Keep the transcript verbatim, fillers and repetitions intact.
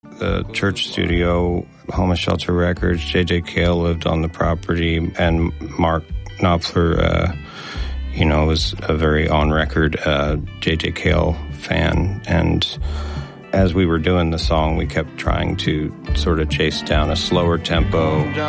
The church studio, Homeless Shelter Records, J J Cale lived on the property, and Mark Knopfler, uh, you know, was a very on-record uh, J J Cale fan. And as we were doing the song, we kept trying to sort of chase down a slower tempo.